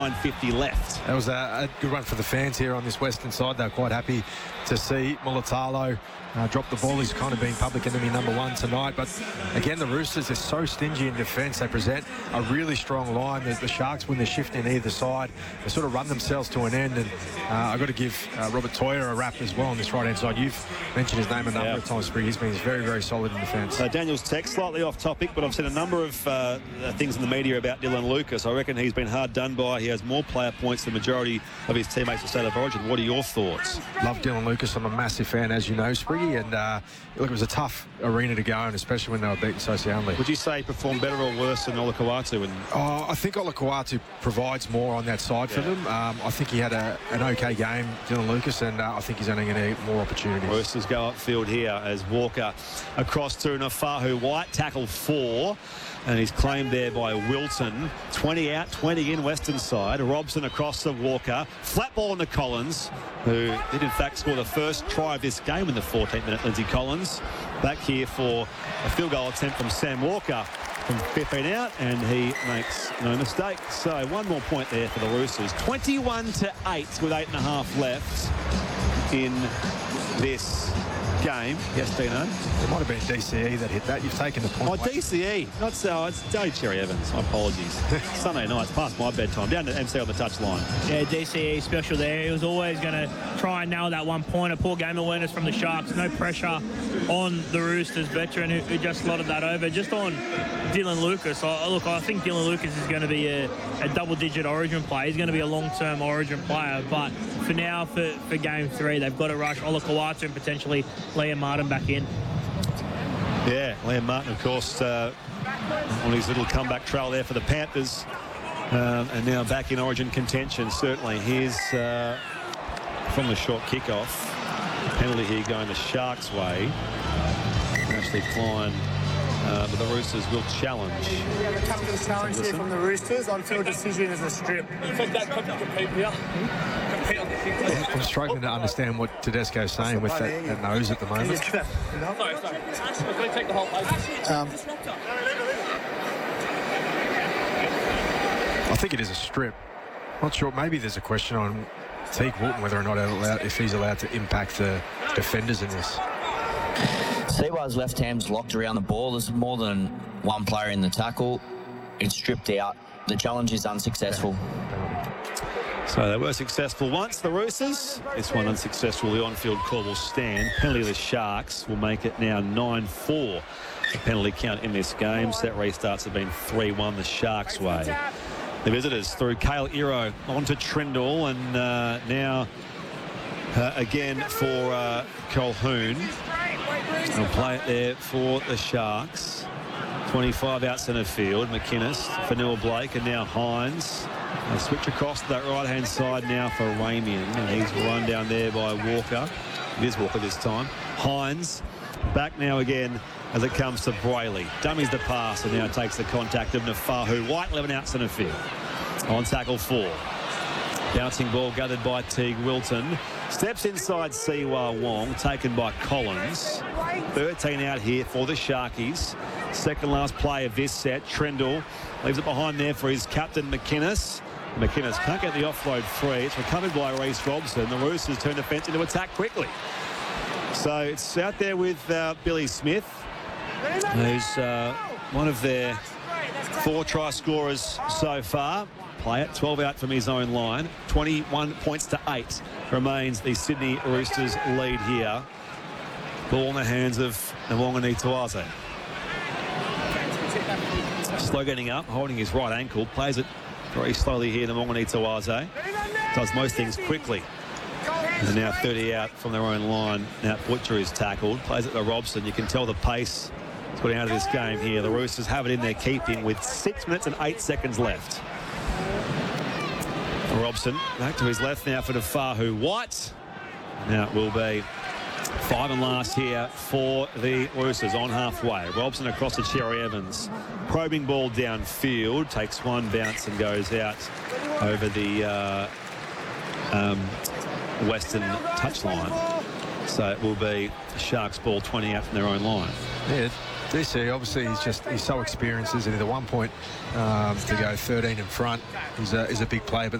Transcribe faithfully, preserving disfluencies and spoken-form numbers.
nine fifty left. That was a, a good run for the fans here on this western side. They're quite happy to see Mulitalo uh, drop the ball. He's kind of been public enemy number one tonight. But again, the Roosters are so stingy in defence. They present a really strong line. The, the Sharks, when they're shifting either side, they sort of run themselves to an end. And uh, I've got to give uh, Robert Toyer a rap as well on this right-hand side. You've mentioned his name a number yeah. of times, Sprig. He's been very, very solid in defence. Uh, Daniel's text, slightly off topic, but I've seen a number of uh, things in the media about Dylan Lucas. I reckon he's been hard done by. He has more player points than the majority of his teammates in State of Origin. What are your thoughts? Love Dylan Lucas. I'm a massive fan, as you know, Spriggy. And uh, look, it was a tough arena to go in, especially when they were beaten so soundly. Would you say he performed better or worse than Olakau'atu? And oh, I think Olakau'atu provides more on that side yeah. for them. Um, I think he had a, an okay game, Dylan Lucas, and uh, I think he's only going to get more opportunities. Roosters go upfield here as Walker across to Nafahu White, tackle four. And he's claimed there by Wilton. twenty out, twenty in, western side. Robson across to Walker. Flat ball into Collins, who did in fact score the first try of this game in the fourteenth minute. Lindsay Collins back here for a field goal attempt from Sam Walker from fifteen out, and he makes no mistake. So one more point there for the Roosters. twenty-one to eight with eight and a half left in this game. Yes, Dino? It might have been D C E that hit that. You've taken the point. Oh, D C E. Not so. It's Day Cherry Evans. My apologies. Sunday night. It's past my bedtime. Down to M C on the touch line. Yeah, D C E special there. He was always going to try and nail that one point. A poor game awareness from the Sharks. No pressure on the Roosters veteran who, who just slotted that over. Just on Dylan Lucas. I, look, I think Dylan Lucas is going to be a, a double-digit Origin player. He's going to be a long-term Origin player. But for now, for, for game three, they've got to rush Olakau'atu and potentially Liam Martin back in. Yeah, Liam Martin, of course, uh, on his little comeback trail there for the Panthers. Um, and now back in Origin contention, certainly. Here's uh, from the short kickoff. Penalty here going the Sharks' way. Ashley Klein. Uh, but the Roosters will challenge. We have a captain's challenge here from the Roosters. On-field decision is a strip. I'm struggling to understand what Tedesco's saying with that, that nose at the moment. Sorry, sorry. Take the whole um, I think it is a strip. Not sure. Maybe there's a question on Teague Walton whether or not allowed, if he's allowed to impact the defenders in this. Siwa's left hand's locked around the ball. There's more than one player in the tackle. It's stripped out. The challenge is unsuccessful. So they were successful once, the Roosters. This one unsuccessful. The on-field call will stand. Penalty the Sharks will make it now nine four. The penalty count in this game. Set restarts have been three one the Sharks' way. The visitors through Kale Iro onto Trindle, and uh, now uh, again for uh, Colquhoun. They'll play it there for the Sharks. twenty-five out centre field. McInnes for Noah Blake, and now Hines. They'll switch across to that right-hand side now for Ramian, and he's run down there by Walker. It is Walker this time. Hines back now again as it comes to Brayley. Dummies the pass, and now takes the contact of Nafahu. White eleven out centre field. On tackle four. Bouncing ball gathered by Teague Wilton. Steps inside Siwa Wong, taken by Collins. thirteen out here for the Sharkies. Second last play of this set. Trindle leaves it behind there for his captain, McInnes. McInnes can't get the offload free. It's recovered by Reece Robson. The Roosters turn defence into attack quickly. So it's out there with uh, Billy Smith, who's uh, one of their four try scorers so far. Play it, twelve out from his own line. twenty-one points to eight remains the Sydney Roosters lead here. Ball in the hands of Nwangani Tawaze. Slow getting up, holding his right ankle. Plays it very slowly here, Nwangani Tawaze. Does most things quickly. And now thirty out from their own line. Now Butcher is tackled. Plays it to Robson. You can tell the pace is putting out of this game here. The Roosters have it in their keeping with six minutes and eight seconds left. Robson back to his left now for Nafahu White. Now it will be five and last here for the Roosters on halfway. Robson across to Cherry Evans. Probing ball downfield. Takes one bounce and goes out over the uh, um, western touchline. So it will be Sharks ball twenty out from their own line. Yeah, D C, obviously, he's just he's so experienced, isn't he? The one point um, to go thirteen in front is a, is a big play, but